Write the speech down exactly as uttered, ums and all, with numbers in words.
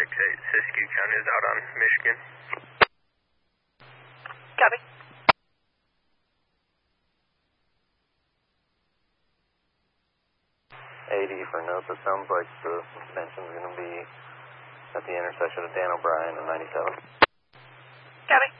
indicate Siskiyou County is out on Michigan. Copy. eighty for note. It sounds like the mention's going to be at the intersection of Dan O'Brien and ninety-seven. Copy.